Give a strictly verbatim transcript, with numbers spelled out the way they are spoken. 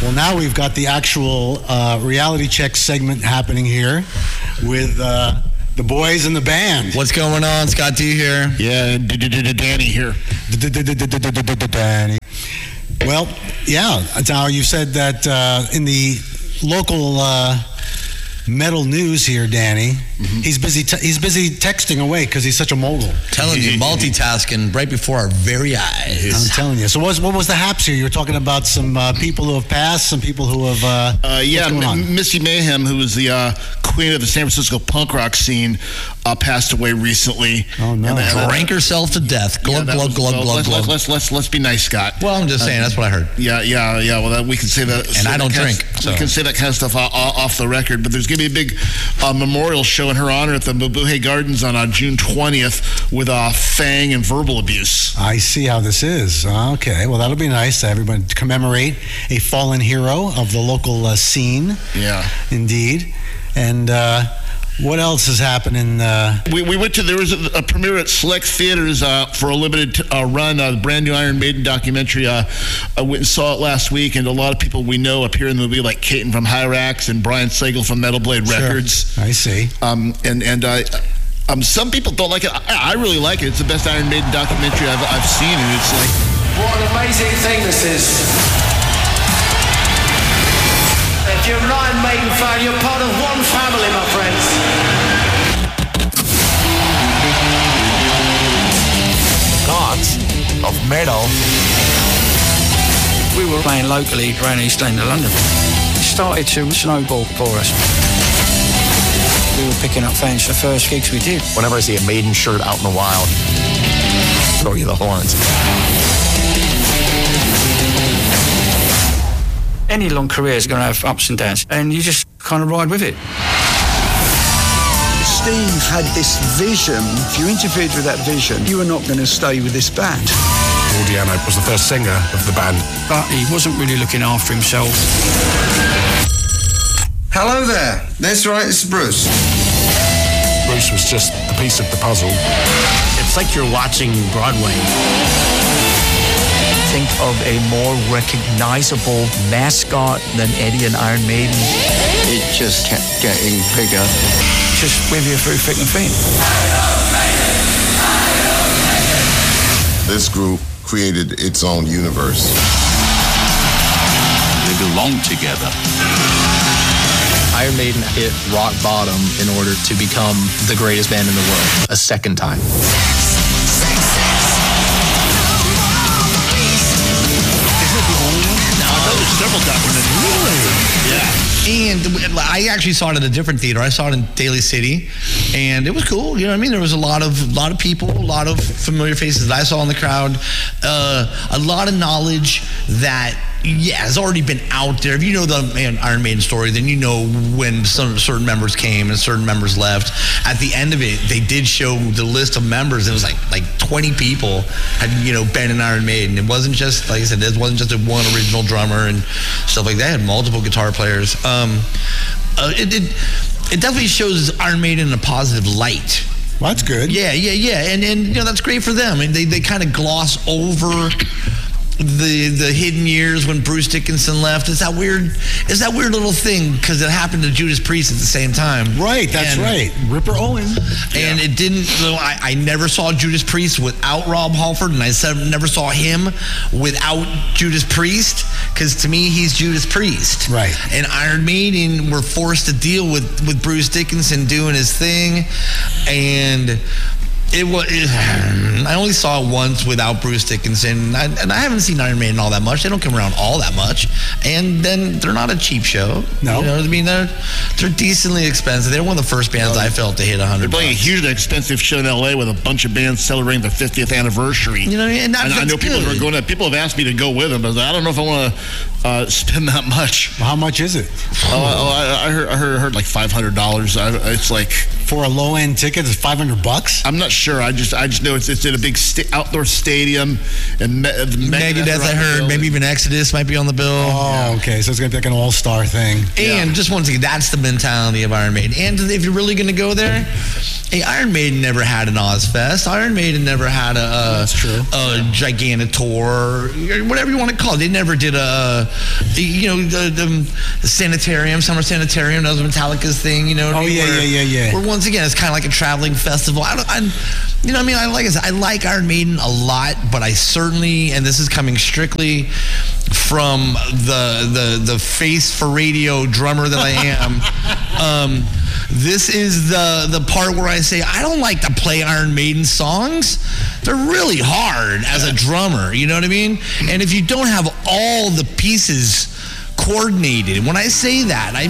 Well, now we've got the actual uh, reality check segment happening here with uh, the boys in the band. What's going on? Scott D here. Yeah, Danny here. Danny. Well, yeah. Now you said that uh, in the local uh, metal news here, Danny. Mm-hmm. He's busy. Te- he's busy texting away because he's such a mogul. Telling you, multitasking right before our very eyes. I'm telling you. So, what was, what was the haps here? You were talking about some uh, people who have passed, some people who have. Uh, uh, yeah, M- Missy Mayhem, who was the uh, queen of the San Francisco punk rock scene, uh, passed away recently. Oh no! And, and, Drank herself to death. Glug yeah, glug was, glug well, glug let's, glug. Let's, let's let's let's be nice, Scott. Well, I'm just saying uh, that's what I heard. Yeah, yeah, yeah. Well, that, we can say that. And I don't drink. Of, so. We can say that kind of stuff off, off the record. But there's going to be a big uh, memorial show in her honor at the Mabuhay Gardens on uh, June twentieth with uh, Fang and verbal abuse. I see how this is. Okay, well, that'll be nice to everyone to commemorate a fallen hero of the local uh, scene. Yeah, indeed. And uh, what else is happening? Uh, we we went to there was a, a premiere at Select Theaters uh, for a limited uh, run. A uh, brand new Iron Maiden documentary. Uh, I went and saw it last week, and a lot of people we know appear in the movie, like Caton from Hyrax and Brian Sagal from Metal Blade sure. Records. I see. Um, and and uh, um, some people don't like it. I, I really like it. It's the best Iron Maiden documentary I've I've seen, and it's like what an amazing thing this is. If you're an Iron Maiden fan, you're part of one family, my friends. Gods of metal. We were playing locally around East End of London. It started to snowball for us. We were picking up fans for the first gigs we did. Whenever I see a Maiden shirt out in the wild, throw you the horns. Any long career is going to have ups and downs, and you just kind of ride with it. Steve had this vision. If you interfered with that vision, you were not going to stay with this band. Paul Di'Anno was the first singer of the band. But he wasn't really looking after himself. Hello there. That's right, it's Bruce. Bruce was just a piece of the puzzle. It's like you're watching Broadway. Think of a more recognizable mascot than Eddie and Iron Maiden. It just kept getting bigger. Just with you through thick and thin. This group created its own universe. They belong together. Iron Maiden hit rock bottom in order to become the greatest band in the world a second time. Several documentaries. Really? Yeah. And I actually saw it at a different theater. I saw it in Daly City, and it was cool. You know what I mean? There was a lot of lot of people, a lot of familiar faces that I saw in the crowd, uh, a lot of knowledge that, yeah, has already been out there. If you know the man, Iron Maiden story, then you know when some certain members came and certain members left. At the end of it, they did show the list of members. It was like like twenty people had, you know, been in Iron Maiden. It wasn't just, like I said, it wasn't just a one original drummer and stuff like that. It had multiple guitar players. Um, uh, it, it it definitely shows Iron Maiden in a positive light. Well, that's good. Yeah, yeah, yeah, and and you know that's great for them. And they they kind of gloss over the the hidden years when Bruce Dickinson left. It's that weird, it's that weird little thing because it happened to Judas Priest at the same time. Right, that's and, right. Ripper Owen. And yeah. it didn't, so I, I never saw Judas Priest without Rob Halford, and I said, never saw him without Judas Priest, because to me, he's Judas Priest. Right. And Iron Maiden were forced to deal with, with Bruce Dickinson doing his thing, and It was. It, I only saw it once without Bruce Dickinson, I, and I haven't seen Iron Maiden all that much. They don't come around all that much, and then they're not a cheap show. No, you know what I mean. They're they're decently expensive. They're one of the first bands oh. I felt to hit a hundred. They're playing bucks. a hugely expensive show in L A with a bunch of bands celebrating their fiftieth anniversary. You know, what I mean? And, and I know people good. are going to. People have asked me to go with them, but I don't know if I want to uh, spend that much. Well, how much is it? oh, oh I, I heard. I heard, I heard like five hundred dollars. It's like for a low end ticket. It's five hundred bucks. I'm not sure. I just I just know it's it's in a big sta- outdoor stadium, and me- Megadeth, I heard, maybe even Exodus might be on the bill. Oh, yeah. Okay, so it's gonna be like an all star thing. And yeah. just once again, that's the mentality of Iron Maiden. And if you're really gonna go there, Hey, Iron Maiden never had an Ozfest. Iron Maiden never had a, a, That's true. a Gigantor, or whatever you want to call it. They never did a, you know, the, the sanitarium, summer sanitarium. That was Metallica's thing, you know. Oh, yeah, where, yeah, yeah, yeah. Where once again, it's kind of like a traveling festival. I don't, I, you know, what I mean, I like, I like Iron Maiden a lot, but I certainly, and this is coming strictly from the the the face for radio drummer that I am. um, this is the the part where I say I don't like to play Iron Maiden songs. They're really hard as a drummer, you know what I mean? And if you don't have all the pieces coordinated, when I say that, I